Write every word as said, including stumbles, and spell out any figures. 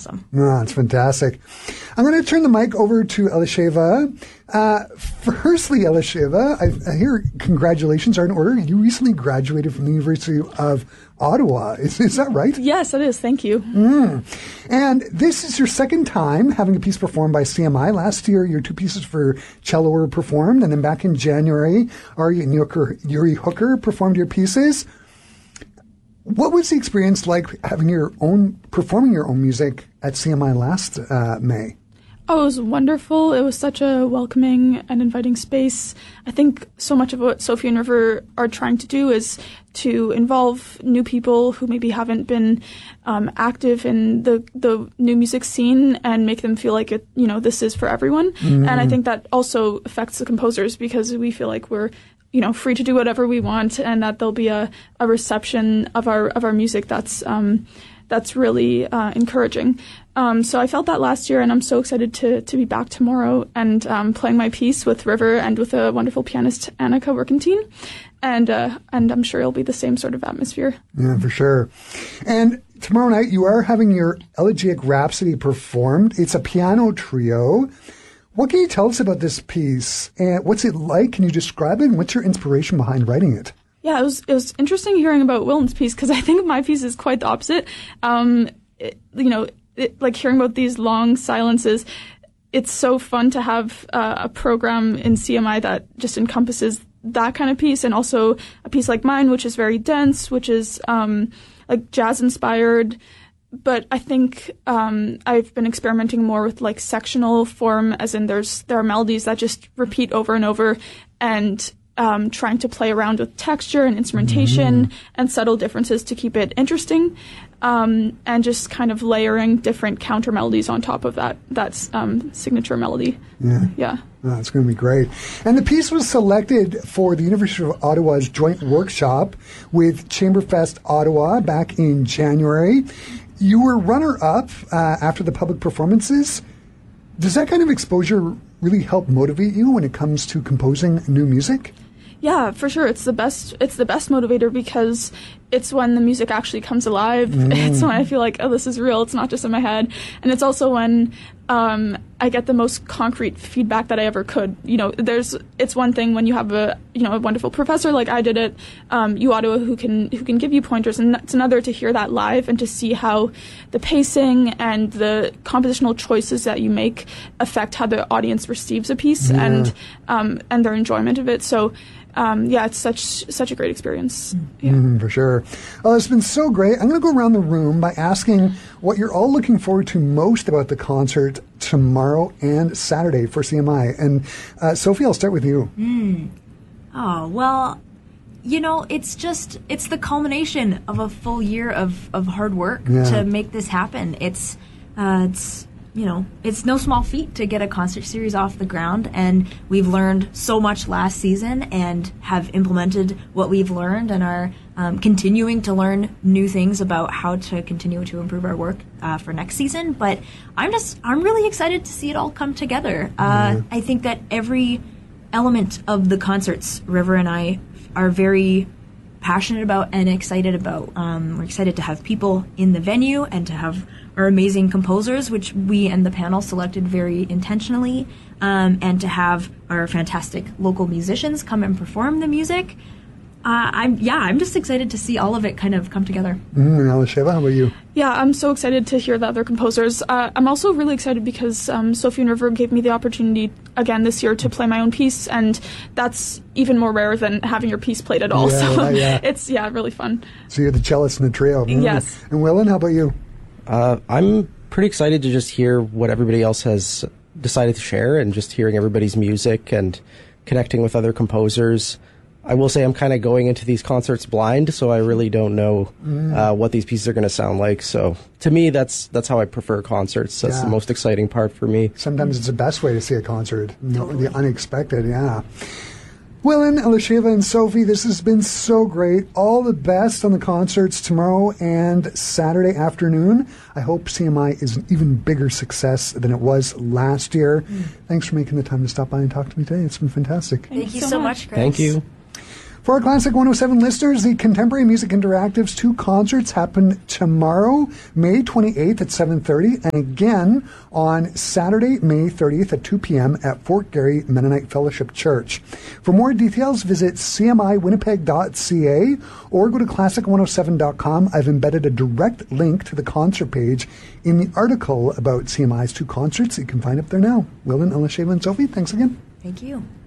awesome. Oh, it's fantastic. I'm going to turn the mic over to Elisheva. Uh, firstly, Elisheva, I, I hear congratulations are in order. You recently graduated from the University of Ottawa. Is, is that right? Yes, it is. Thank you. Mm. And this is your second time having a piece performed by C M I. Last year, your two pieces for cello were performed, and then back in January, Ari and Yuri Hooker performed your pieces. What was the experience like having your own, performing your own music at C M I last uh, May? Oh, it was wonderful. It was such a welcoming and inviting space. I think so much of what Sophie and River are trying to do is to involve new people who maybe haven't been um, active in the, the new music scene and make them feel like it, you know, this is for everyone. Mm. And I think that also affects the composers because we feel like we're, you know, free to do whatever we want and that there'll be a, a reception of our of our music that's um, that's really uh, encouraging. Um, so I felt that last year, and I'm so excited to to be back tomorrow and um, playing my piece with River and with a wonderful pianist, Annika Workentine. And uh, and I'm sure it'll be the same sort of atmosphere. Yeah, for sure. And tomorrow night, you are having your Elegiac Rhapsody performed. It's a piano trio. What can you tell us about this piece? And what's it like? Can you describe it? And what's your inspiration behind writing it? Yeah, it was it was interesting hearing about Willen's piece because I think my piece is quite the opposite. Um, it, you know, it, like hearing about these long silences, it's so fun to have uh, a program in C M I that just encompasses that kind of piece, and also a piece like mine, which is very dense, which is um, like jazz inspired. But I think um, I've been experimenting more with like sectional form, as in there's there are melodies that just repeat over and over, and um, trying to play around with texture and instrumentation mm-hmm. and subtle differences to keep it interesting, um, and just kind of layering different counter melodies on top of that that's um, signature melody. Yeah, yeah. Oh, it's going to be great. And the piece was selected for the University of Ottawa's joint workshop with Chamberfest Ottawa back in January. You were runner-up uh, after the public performances. Does that kind of exposure really help motivate you when it comes to composing new music? Yeah, for sure. It's the best. It's the best motivator because it's when the music actually comes alive. Mm. It's when I feel like, oh, this is real. It's not just in my head. And it's also when um, I get the most concrete feedback that I ever could. You know, there's. It's one thing when you have a you know a wonderful professor like I did at um, U Ottawa who can who can give you pointers, and it's another to hear that live and to see how the pacing and the compositional choices that you make affect how the audience receives a piece yeah. and um, and their enjoyment of it. So. Um, yeah, it's such such a great experience. Yeah. Mm, for sure. Oh, it's been so great. I'm going to go around the room by asking what you're all looking forward to most about the concert tomorrow and Saturday for C M I. And uh, Sophie, I'll start with you. Mm. Oh, well, you know, it's just, it's the culmination of a full year of, of hard work yeah. to make this happen. It's, uh, it's, you know, it's no small feat to get a concert series off the ground, and we've learned so much last season and have implemented what we've learned and are um, continuing to learn new things about how to continue to improve our work uh, for next season. But I'm just, I'm really excited to see it all come together. Uh, mm-hmm. I think that every element of the concerts River and I are very passionate about and excited about. Um, we're excited to have people in the venue and to have our amazing composers, which we and the panel selected very intentionally, um, and to have our fantastic local musicians come and perform the music. Uh, I'm yeah, I'm just excited to see all of it kind of come together. Mm, Elisheva, how about you? Yeah, I'm so excited to hear the other composers. Uh, I'm also really excited because um, Sophie and River gave me the opportunity again this year to play my own piece, and that's even more rare than having your piece played at all. Yeah, so yeah. it's yeah, really fun. So you're the cellist in the trio. Mm. Yes. And Willen, how about you? Uh, I'm pretty excited to just hear what everybody else has decided to share, and just hearing everybody's music and connecting with other composers. I will say I'm kind of going into these concerts blind, so I really don't know mm. uh, what these pieces are going to sound like. So to me, that's that's how I prefer concerts. That's yeah. the most exciting part for me. Sometimes it's the best way to see a concert, totally. The unexpected, yeah. Willen, Elisheva, and Sophie, this has been so great. All the best on the concerts tomorrow and Saturday afternoon. I hope C M I is an even bigger success than it was last year. Mm. Thanks for making the time to stop by and talk to me today. It's been fantastic. Thank, Thank you so much, Chris. Thank you. For our Classic one oh seven listeners, the Contemporary Music Interactive's two concerts happen tomorrow, May twenty-eighth at seven thirty, and again on Saturday, May thirtieth at two p.m. at Fort Garry Mennonite Fellowship Church. For more details, visit c m i winnipeg dot c a or go to classic one oh seven dot com. I've embedded a direct link to the concert page in the article about C M I's two concerts that you can find up there now. Wilden, Elisheva, and Sophie, thanks again. Thank you.